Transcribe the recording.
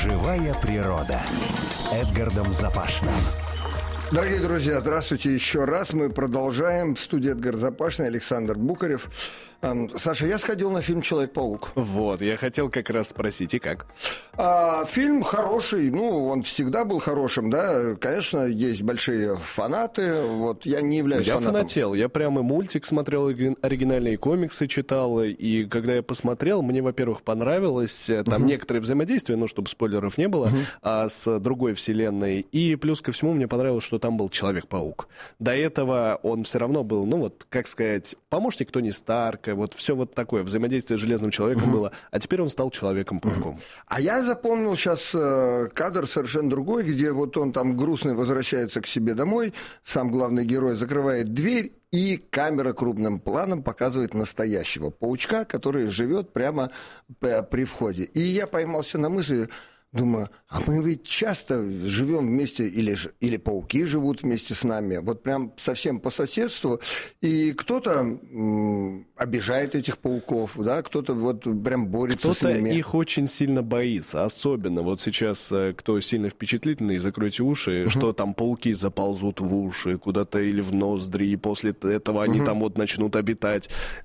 Живая природа с Эдгардом Запашным. Дорогие друзья, здравствуйте еще раз. Мы продолжаем. В студии Эдгар Запашный, Александр Букарев. Саша, я сходил на фильм «Человек-паук». Вот, я хотел как раз спросить, и как? Фильм хороший, он всегда был хорошим, да. Конечно, есть большие фанаты, вот я не являюсь фанатом. Я фанател, я прямо мультик смотрел, оригинальные комиксы читал, и когда я посмотрел, мне, во-первых, понравилось, там некоторые взаимодействия, чтобы спойлеров не было, с другой вселенной, и плюс ко всему мне понравилось, что там был Человек-паук. До этого он все равно был, как сказать, помощник Тони Старка, вот все вот такое, взаимодействие с Железным Человеком было, а теперь он стал Человеком-пауком. А я запомнил сейчас кадр совершенно другой, где вот он там грустный возвращается к себе домой, сам главный герой закрывает дверь, и камера крупным планом показывает настоящего паучка, который живет прямо при входе. И я поймался на мысли... Думаю, а мы ведь часто живем вместе, или пауки живут вместе с нами, вот прям совсем по соседству, и кто-то обижает этих пауков, да, кто-то вот прям борется с ними. Кто-то их очень сильно боится, особенно вот сейчас, кто сильно впечатлительный, закройте уши, что там пауки заползут в уши куда-то или в ноздри, и после этого они там вот начнут обитать.